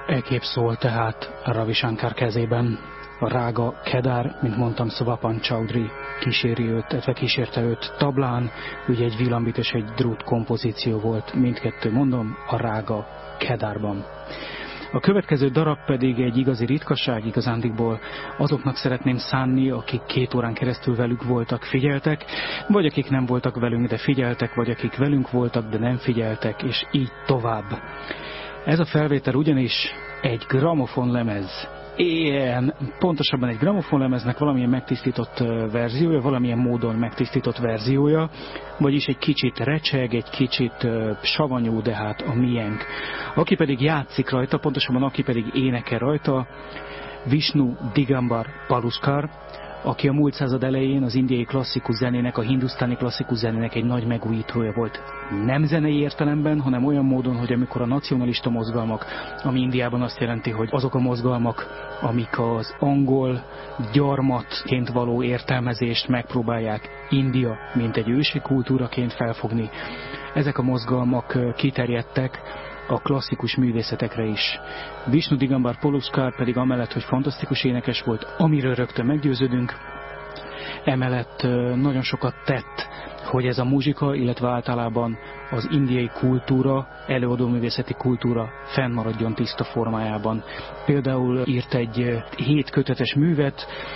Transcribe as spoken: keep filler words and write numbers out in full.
E kép szól tehát Ravi Shankar kezében. A rága Kedár, mint mondtam, Swapan Chaudhary kíséri őt, illetve kísérte őt tablán, ugye egy vilambit és egy drút kompozíció volt, mindkettő mondom, a rága Kedárban. A következő darab pedig egy igazi ritkaság, igazándiból azoknak szeretném szánni, akik két órán keresztül velük voltak, figyeltek, vagy akik nem voltak velünk, de figyeltek, vagy akik velünk voltak, de nem figyeltek, és így tovább. Ez a felvétel ugyanis egy gramofonlemez. Ilyen, pontosabban egy gramofonlemeznek valamilyen megtisztított verziója, valamilyen módon megtisztított verziója, vagyis egy kicsit recseg, egy kicsit savanyú, de hát a miénk. Aki pedig játszik rajta, pontosabban aki pedig énekel rajta, Vishnu Digambar Paluskar, aki a múlt század elején az indiai klasszikus zenének, a hindusztáni klasszikus zenének egy nagy megújítója volt. Nem zenei értelemben, hanem olyan módon, hogy amikor a nacionalista mozgalmak, ami Indiában azt jelenti, hogy azok a mozgalmak, amik az angol gyarmatként való értelmezést megpróbálják India, mint egy ősi kultúraként felfogni, ezek a mozgalmak kiterjedtek a klasszikus művészetekre is. Vishnu Digambar Paluskar pedig amellett, hogy fantasztikus énekes volt, amiről rögtön meggyőződünk, emellett nagyon sokat tett, hogy ez a muzsika, illetve általában az indiai kultúra, előadóművészeti kultúra fennmaradjon tiszta formájában. Például írt egy hét kötetes művet,